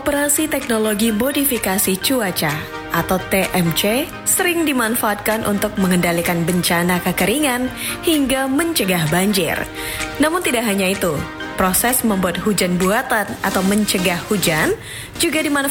Operasi Teknologi Modifikasi Cuaca atau TMC sering dimanfaatkan untuk mengendalikan bencana kekeringan hingga mencegah banjir. Namun tidak hanya itu, proses membuat hujan buatan atau mencegah hujan juga dimanfaatkan